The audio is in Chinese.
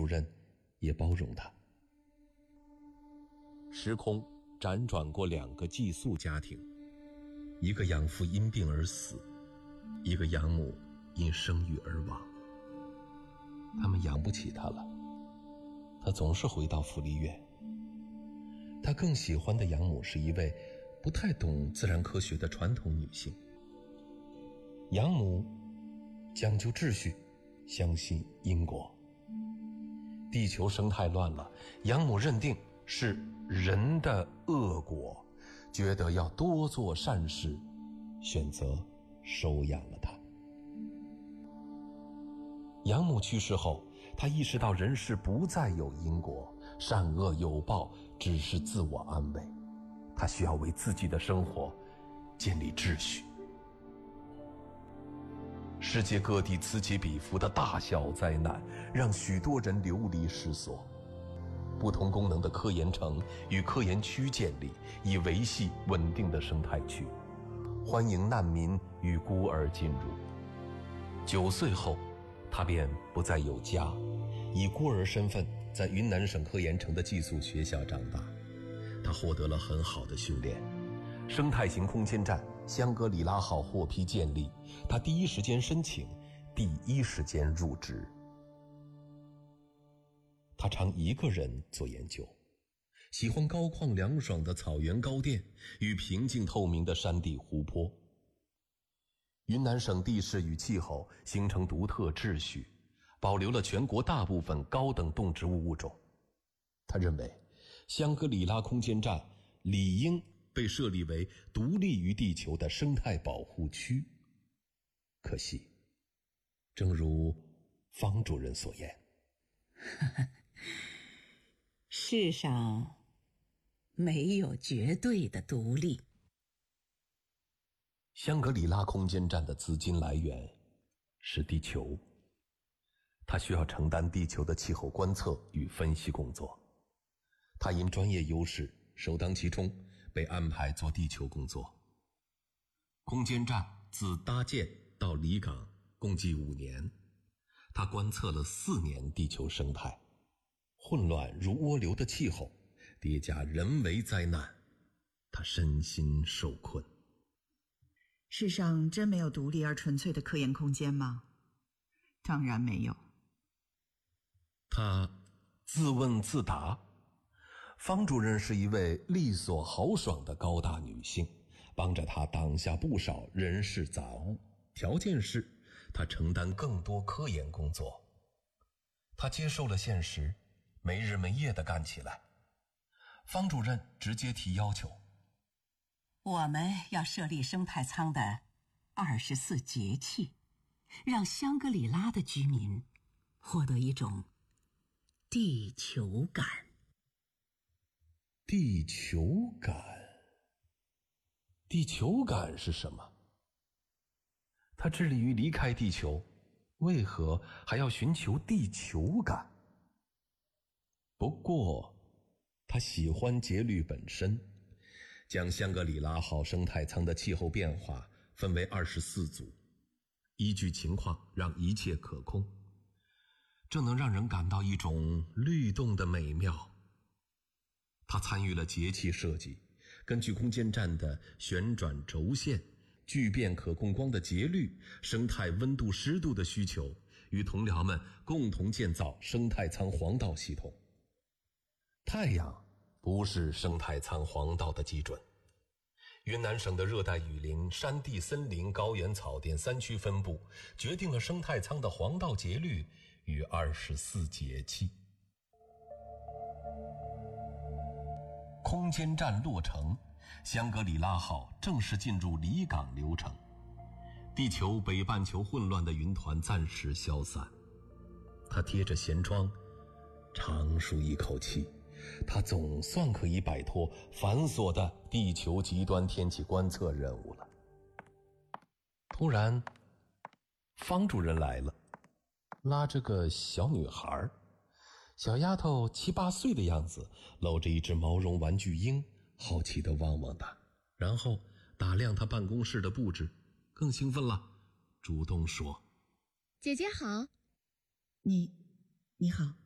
主任也包容他。时空辗转过2个寄宿家庭，一个养父因病而死，一个养母因生育而亡。他们养不起他了，他总是回到福利院。他更喜欢的养母是一位不太懂自然科学的传统女性。养母讲究秩序，相信因果。地球生态乱了，养母认定是人的恶果，觉得要多做善事，选择收养了他。养母去世后，他意识到人世不再有因果，善恶有报，只是自我安慰。他需要为自己的生活建立秩序。世界各地此起彼伏的大小灾难，让许多人流离失所。不同功能的科研城与科研区建立，以维系稳定的生态区，欢迎难民与孤儿进入。9岁后，他便不再有家，以孤儿身份在云南省科研城的寄宿学校长大。他获得了很好的训练。生态型空间站香格里拉号获批建立，他第一时间申请，第一时间入职。他常一个人做研究，喜欢高旷凉爽的草原高甸与平静透明的山地湖泊。云南省地势与气候形成独特秩序，保留了全国大部分高等动植物物种。他认为香格里拉空间站理应被设立为独立于地球的生态保护区。可惜，正如方主任所言， 世上没有绝对的独立。 香格里拉空间站的资金来源是地球，它需要承担地球的气候观测与分析工作。它因专业优势首当其冲，被安排做地球工作。空间站自搭建到离港共计5年，它观测了4年地球生态。混乱如涡流的气候叠加人为灾难，他身心受困。 世上真没有独立而纯粹的科研空间吗？当然没有。 他自问自答。方主任是一位利索豪爽的高大女性，帮着他挡下不少人事杂物，条件是他承担更多科研工作。他接受了现实，没日没夜地干起来。方主任直接提要求， 我们要设立生态舱的24节气，让香格里拉的居民获得一种地球感。 地球感？地球感是什么？他致力于离开地球，为何还要寻求地球感？不过他喜欢节律本身，将香格里拉号生态舱的气候变化分为24组，依据情况让一切可控，这能让人感到一种律动的美妙。他参与了节气设计，根据空间站的旋转轴线、聚变可供光的节律、生态温度湿度的需求，与同僚们共同建造生态舱黄道系统。太阳不是生态舱黄道的基准。云南省的热带雨林、山地森林、高原草甸3区分布，决定了生态舱的黄道节律与24节气。空间站落成，香格里拉号正式进入离港流程。地球北半球混乱的云团暂时消散，他贴着舷窗长舒一口气，他总算可以摆脱繁琐的地球极端天气观测任务了。突然，方主任来了，拉着个小女孩，小丫头7、8岁的样子，搂着一只毛绒玩具鹰，好奇地望望她，然后打量她办公室的布置，更兴奋了，主动说：“ 姐姐好。” 你好。